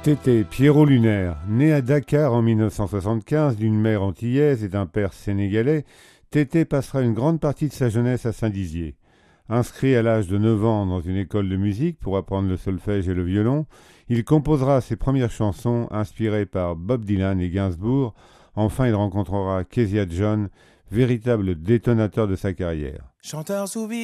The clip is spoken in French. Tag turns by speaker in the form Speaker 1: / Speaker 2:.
Speaker 1: Tété, Pierrot Lunaire, né à Dakar en 1975 d'une mère antillaise et d'un père sénégalais, Tété passera une grande partie de sa jeunesse à Saint-Dizier. Inscrit à l'âge de 9 ans dans une école de musique pour apprendre le solfège et le violon, il composera ses premières chansons inspirées par Bob Dylan et Gainsbourg. Enfin, il rencontrera Kezia John, véritable détonateur de sa carrière.
Speaker 2: Chanteur sous